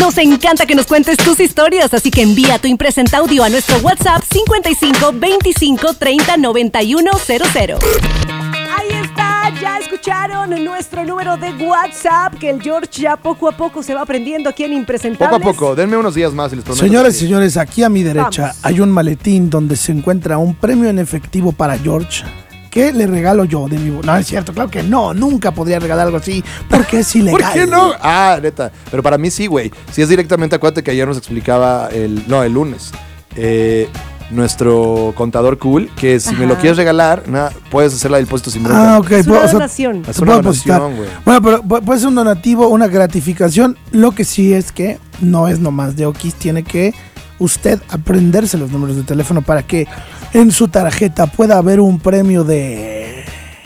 Nos encanta que nos cuentes tus historias, así que envía tu impresenta audio a nuestro WhatsApp 55 25 30 91 00. Ahí está, ya escucharon nuestro número de WhatsApp, que el George ya poco a poco se va aprendiendo aquí en Impresentables. Poco a poco, denme unos días más y les prometo. Señores y señores, aquí a mi derecha Vamos. hay un maletín donde se encuentra un premio en efectivo para George. ¿Qué le regalo yo de mi... No, es cierto, claro que no. Nunca podría regalar algo así porque es ilegal. ¿Por qué no? Ah, neta. Pero para mí sí, güey. Si es directamente, acuérdate que ayer nos explicaba el lunes. Nuestro contador cool, que si me lo quieres regalar, puedes hacer la depósito sin bronca. Ah, ok. Es una o sea, donación. Es se una puede depositar. donación, güey. Bueno, pero puede ser un donativo, una gratificación. Lo que sí es que no es nomás de Okis. Tiene que usted aprenderse los números de teléfono para que en su tarjeta pueda haber un premio de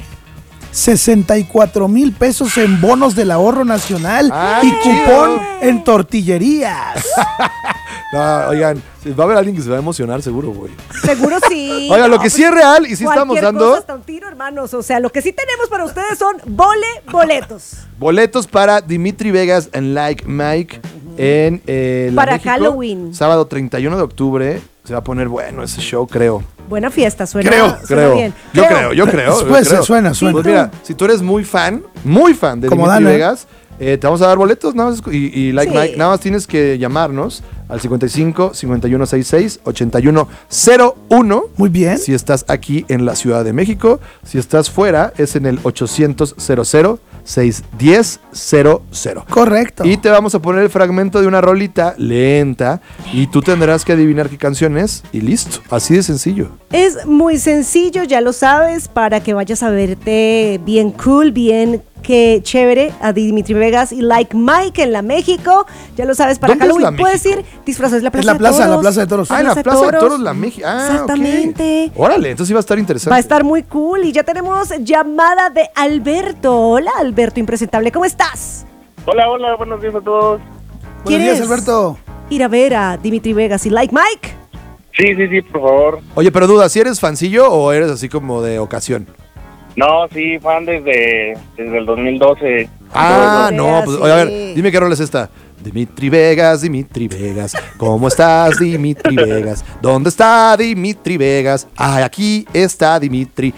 64,000 pesos en bonos del ahorro nacional ¡Ay, y cupón chido! en tortillerías. No, oigan, va a haber alguien que se va a emocionar seguro, güey. Seguro sí. Oigan, lo No, que pues, sí es real y sí estamos cualquier dando cosa hasta un tiro, hermanos. O sea, lo que sí tenemos para ustedes son boletos. boletos para Dimitri Vegas and Like Mike en la Para México, Halloween. sábado 31 de octubre. Se va a poner bueno ese show, creo. Buena fiesta, suena Creo. bien. Yo creo. Pues, creo. suena. Pues mira, si tú eres muy fan de Como Dimitri Dana. Vegas, te vamos a dar boletos nada más y Like Sí. Mike, nada más tienes que llamarnos al 55 5166 8101. Muy bien. Si estás aquí en la Ciudad de México, si estás fuera es en el 800 00 610 00. Correcto. Y te vamos a poner el fragmento de una rolita lenta y tú tendrás que adivinar qué canción es y listo. Así de sencillo. Es muy sencillo, ya lo sabes, para que vayas a verte bien cool, bien que chévere a Dimitri Vegas y Like Mike en la México. Ya lo sabes, para ¿Dónde es Halloween la puedes México? ir disfrazados. La Es la Plaza de Toros. Ah, en la Plaza de Toros, la México. Ah, Exactamente. ok. Órale, entonces iba a estar interesante. Va a estar muy cool y ya tenemos llamada de Alberto. Hola, Alberto Impresentable, ¿cómo estás? Hola, buenos días a todos. Buenos días, ¿Quieres Alberto. ir a ver a Dimitri Vegas y Like Mike? Sí, por favor. Oye, pero duda, ¿si eres fancillo o eres así como de ocasión? No, sí, fan desde el 2012. Ah, Vegas, no, pues sí. oye, a ver, dime qué rol es esta. Dimitri Vegas, ¿cómo estás, Dimitri Vegas? ¿Dónde está Dimitri Vegas? Ah, aquí está Dimitri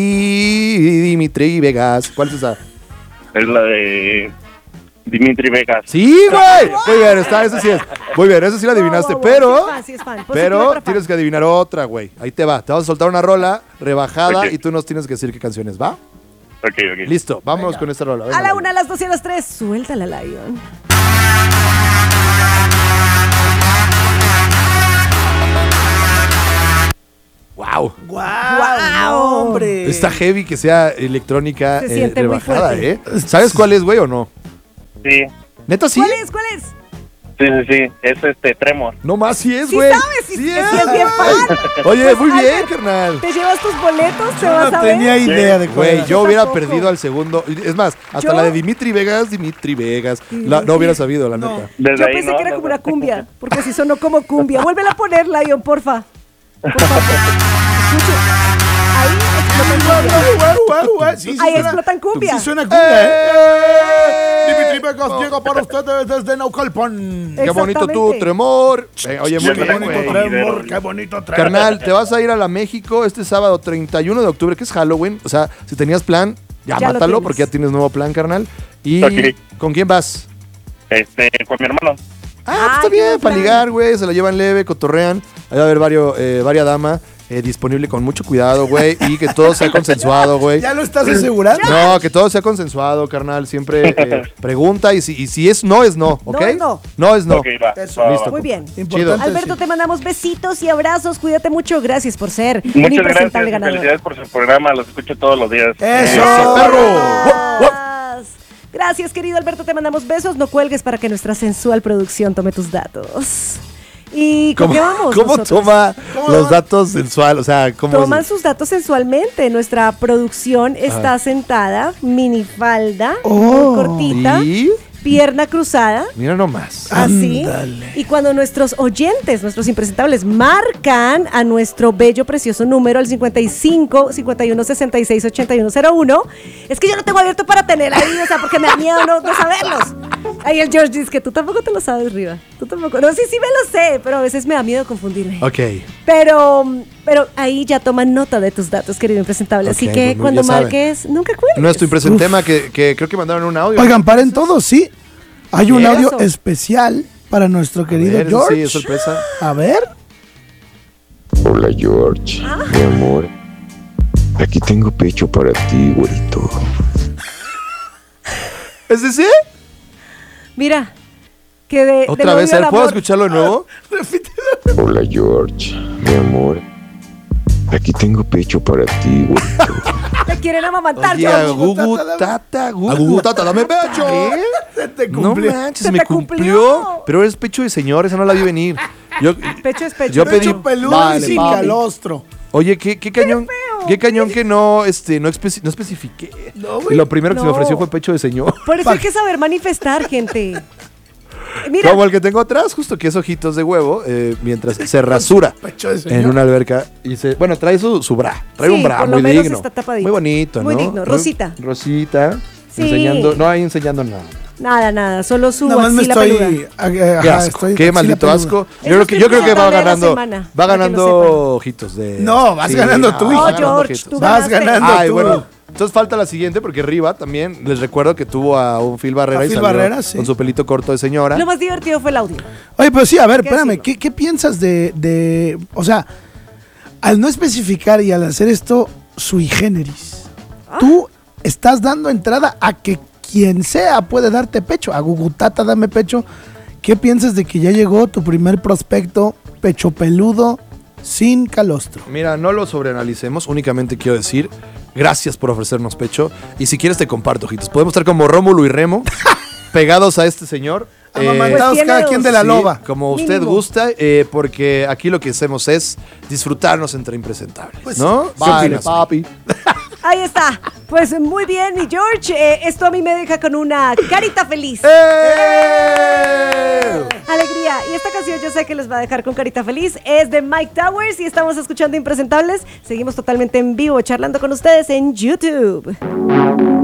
Vegas. ¿Cuál es esa? Es la de Dimitri Vegas. Sí, güey. Muy bien, esa sí es. Muy bien, esa sí la adivinaste, Wow, pero... sí es fan. Pues Pero sí, tienes que adivinar otra, güey. Ahí te va. Te vamos a soltar una rola rebajada Ok. y tú nos tienes que decir qué canciones, ¿va? Ok. Listo, vámonos con esta rola. A Venga, la Lion. 1, a las 2 y a las 3, suéltala, Lion. Wow. ¡Guau! ¡Hombre! Está heavy que sea electrónica Se siente muy rebajada, fuerte. ¿Sabes cuál es, güey, o no? Sí, ¿Neta sí? ¿Cuál es? sí. Es Tremor. No más, sí es, Sí güey. sabes, sí es bien fan. Oye, Pues, muy bien, Albert, carnal. ¿Te llevas tus boletos? ¿Te Yo vas no a ver? tenía idea de cuál Güey, era. yo hubiera tampoco. perdido al segundo. Es más, hasta Yo- la de Dimitri Vegas. No hubiera sabido, la neta. Desde Yo ahí, pensé ¿no? que era como una cumbia, porque si sonó como cumbia. Vuélvela a poner, Lion, porfa. Por favor. Escuche. Ahí explotan cumbia. Sí, Ahí suena- explotan cumbia. Sí suena cumbia, Dimitri Vegas llega para ustedes desde Naucalpan. Qué bonito tu Exactamente. tremor. Oye, muy Qué bien, bonito güey. tremor. Qué bonito tremor. Carnal, te vas a ir a la México este sábado 31 de octubre, que es Halloween. O sea, si tenías plan, ya Ya lo mátalo tienes. porque ya tienes nuevo plan, carnal. ¿Y Ok. con quién vas? Con mi hermano. Pues Ay, está qué bien, buen para plan. ligar, güey. Se la llevan leve, cotorrean. Ahí va a haber varias damas disponible con mucho cuidado, güey. Y que todo sea consensuado, güey. ¿Ya lo estás asegurando? No, que todo sea consensuado, carnal. Siempre pregunta y si es no, es no, ¿ok? No es no. No es no. Ok, va. Eso. va, Listo. va. Muy bien. Importante Alberto, decir. te mandamos besitos y abrazos. Cuídate mucho. Gracias por ser un Muchas impresentable gracias. ganador. Felicidades por su programa. Los escucho todos los días. ¡Eso! perro! Gracias, querido Alberto. Te mandamos besos. No cuelgues para que nuestra sensual producción tome tus datos. ¿Y con qué vamos? ¿Cómo nosotros? toma los datos sensuales? O sea, ¿cómo Toman es? sus datos sensualmente. Nuestra producción está sentada, minifalda, Oh. muy cortita, ¿Y? pierna cruzada. Mira nomás. Así. Ándale. Y cuando nuestros oyentes, nuestros impresentables, marcan a nuestro bello, precioso número al 55 51 66 81 01, es que yo lo tengo abierto para tener ahí, o sea, porque me da miedo no saberlos. Ahí el George dice que tú tampoco te lo sabes, Riva. Tú tampoco. No, sí me lo sé, pero a veces me da miedo confundirme. Ok. Pero ahí ya toman nota de tus datos, querido impresentable. Así Ok, que pues, cuando ya saben. marques, nunca cuelgues. Nuestro impresentema que creo que mandaron un audio. Oigan, paren todos, sí. Hay un ¿Qué audio pasó? especial para nuestro querido A ver, George. Sí, es sorpresa. A ver. Hola George, mi amor. Aquí tengo pecho para ti, güerito. ¿Es ese? Mira, que del Otra odio vez, al ¿puedo amor. escucharlo de nuevo? Hola George, mi amor. Aquí tengo pecho para ti, güerito. Te quieren amamantar, Oye, George. Gugu Tata, dame pecho. Se te No cumplió. manches, Se me te cumplió. cumplió. Pero es pecho de señor, esa no la vi venir. Pecho es pecho. Yo pedí- Pecho peludo Vale, y sin papi. calostro. Oye, qué cañón. Qué cañón que no especifiqué. No, Y güey. lo primero que se me No. ofreció fue pecho de señor. Por eso hay que saber manifestar, gente. Mira, Como el que tengo atrás, justo que es ojitos de huevo, mientras se rasura Pecho de señor. en una alberca. Y bueno, trae su bra. Trae Sí, un bra por lo muy menos digno. está tapadito. Muy bonito, Muy ¿no? digno, rosita. Rosita. Sí. Enseñando, no hay enseñando nada. nada, solo su Nada más me axila estoy. peluda. Qué asco, qué axila maldito peluda. asco. Eso es Yo creo que va importante de la ganando. semana, Va para que lo ganando ojitos de. No, vas ganando tú, va hijo. No, ganando George, ojitos. tú Vas ganaste. ganando. Ay, tú. bueno. Entonces falta la siguiente porque Riva también, les recuerdo que tuvo a un Phil Barrera A y Phil salió Barrera, sí. con su pelito corto de señora. Lo más divertido fue el audio. Oye, pero sí, a ver, ¿Qué espérame, decirlo? ¿qué piensas de. O sea, al no especificar y al hacer esto sui generis, tú estás dando entrada a que quien sea puede darte pecho. A Gugutata, dame pecho. ¿Qué piensas de que ya llegó tu primer prospecto pecho peludo sin calostro? Mira, no lo sobreanalicemos, únicamente quiero decir gracias por ofrecernos pecho. Y si quieres te comparto, ojitos. Podemos estar como Rómulo y Remo, pegados a este señor. Amamantados Pues tiene cada quien de la Sí, loba. como usted Mínimo. gusta, porque aquí lo que hacemos es disfrutarnos entre impresentables, Pues, ¿no? ¿Qué vale, opinas? papi. Ahí está. Pues muy bien, mi George. Esto a mí me deja con una carita feliz. Alegría. Y esta canción yo sé que les va a dejar con carita feliz. Es de Mike Towers y estamos escuchando Impresentables. Seguimos totalmente en vivo charlando con ustedes en YouTube.